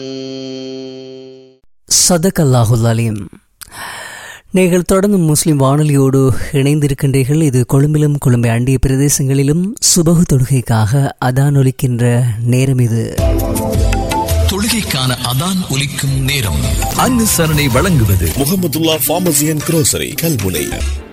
சதகல்லாஹுல் அலீம். நீங்கள் தொடர்ந்து முஸ்லிம் வானொலியோடு இணைந்திருக்கின்றீர்கள். இது கொழும்பிலும் கொழும்பை அண்டிய பிரதேசங்களிலும் சுபகு தொழுகைக்காக அதான் ஒலிக்கின்ற நேரம். இது தொழுகைக்கான அதான் ஒலிக்கும் நேரம். அனுசரணை வழங்குவது Mahmudullah pharmacy and grocery Kalmunai.